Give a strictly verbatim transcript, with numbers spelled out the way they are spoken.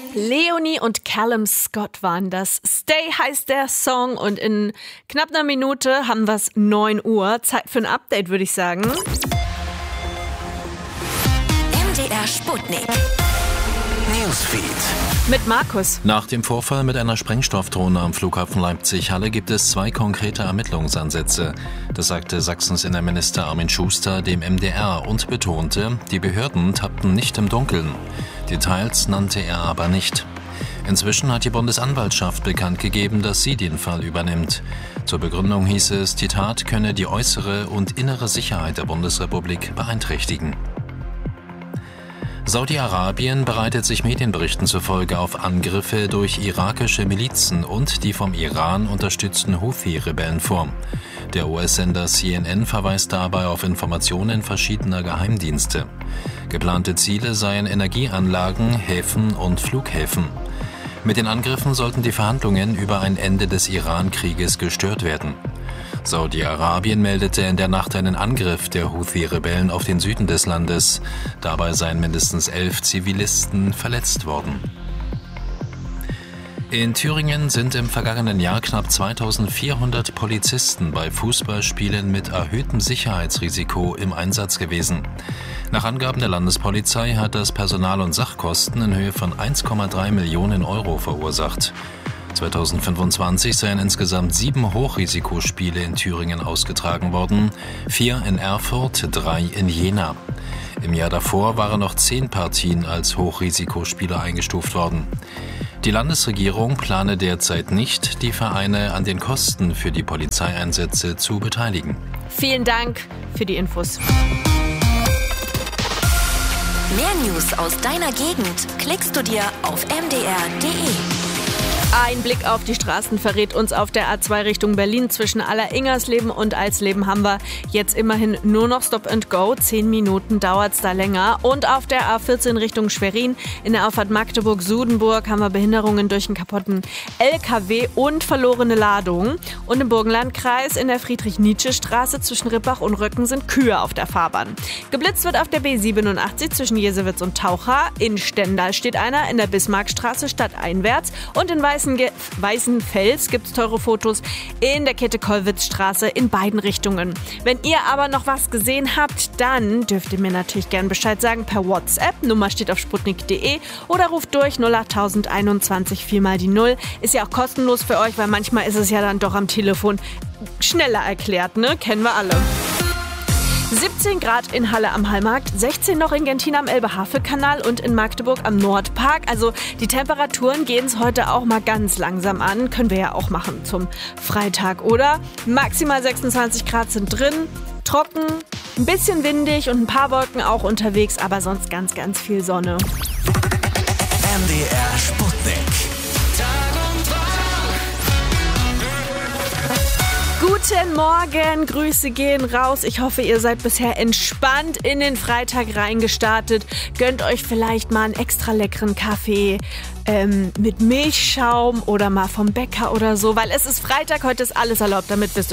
Leonie und Callum Scott waren das. Stay heißt der Song und in knapp einer Minute haben wir es neun Uhr. Zeit für ein Update, würde ich sagen. M D R Sputnik. Newsfeed. Mit Markus. Nach dem Vorfall mit einer Sprengstoffdrohne am Flughafen Leipzig-Halle gibt es zwei konkrete Ermittlungsansätze. Das sagte Sachsens Innenminister Armin Schuster dem M D R und betonte, die Behörden tappten nicht im Dunkeln. Details nannte er aber nicht. Inzwischen hat die Bundesanwaltschaft bekannt gegeben, dass sie den Fall übernimmt. Zur Begründung hieß es, die Tat könne die äußere und innere Sicherheit der Bundesrepublik beeinträchtigen. Saudi-Arabien bereitet sich Medienberichten zufolge auf Angriffe durch irakische Milizen und die vom Iran unterstützten Houthi-Rebellen vor. Der U S-Sender C N N verweist dabei auf Informationen verschiedener Geheimdienste. Geplante Ziele seien Energieanlagen, Häfen und Flughäfen. Mit den Angriffen sollten die Verhandlungen über ein Ende des Iran-Krieges gestört werden. Saudi-Arabien meldete in der Nacht einen Angriff der Houthi-Rebellen auf den Süden des Landes. Dabei seien mindestens elf Zivilisten verletzt worden. In Thüringen sind im vergangenen Jahr knapp zweitausendvierhundert Polizisten bei Fußballspielen mit erhöhtem Sicherheitsrisiko im Einsatz gewesen. Nach Angaben der Landespolizei hat das Personal- und Sachkosten in Höhe von eins Komma drei Millionen Euro verursacht. zweitausendfünfundzwanzig seien insgesamt sieben Hochrisikospiele in Thüringen ausgetragen worden, vier in Erfurt, drei in Jena. Im Jahr davor waren noch zehn Partien als Hochrisikospiele eingestuft worden. Die Landesregierung plane derzeit nicht, die Vereine an den Kosten für die Polizeieinsätze zu beteiligen. Vielen Dank für die Infos. Mehr News aus deiner Gegend klickst du dir auf m d r punkt d e. Ein Blick auf die Straßen verrät uns auf der A zwei Richtung Berlin. Zwischen Aller-Ingersleben und Eisleben haben wir jetzt immerhin nur noch Stop and Go. Zehn Minuten dauert es da länger. Und auf der A vierzehn Richtung Schwerin in der Auffahrt Magdeburg-Sudenburg haben wir Behinderungen durch einen kaputten L K W und verlorene Ladungen. Und im Burgenlandkreis in der Friedrich-Nietzsche-Straße zwischen Rippach und Röcken sind Kühe auf der Fahrbahn. Geblitzt wird auf der B siebenundachtzig zwischen Jesewitz und Taucha. In Stendal steht einer, in der Bismarckstraße stadteinwärts. Und in Weiß Weißenfels gibt es teure Fotos in der Käthe-Kollwitz-Straße in beiden Richtungen. Wenn ihr aber noch was gesehen habt, dann dürft ihr mir natürlich gerne Bescheid sagen per WhatsApp. Nummer steht auf sputnik punkt d e oder ruft durch null acht einundzwanzig vier mal die null. Ist ja auch kostenlos für euch, weil manchmal ist es ja dann doch am Telefon schneller erklärt, ne? Kennen wir alle. siebzehn Grad in Halle am Hallmarkt, sechzehn noch in Gentin am Elbe-Havel-Kanal und in Magdeburg am Nordpark. Also die Temperaturen gehen es heute auch mal ganz langsam an. Können wir ja auch machen zum Freitag, oder? Maximal sechsundzwanzig Grad sind drin, trocken, ein bisschen windig und ein paar Wolken auch unterwegs, aber sonst ganz, ganz viel Sonne. M D R Sputnik. Guten Morgen, Grüße gehen raus. Ich hoffe, ihr seid bisher entspannt in den Freitag reingestartet. Gönnt euch vielleicht mal einen extra leckeren Kaffee ähm, mit Milchschaum oder mal vom Bäcker oder so, weil es ist Freitag, heute ist alles erlaubt, damit bist du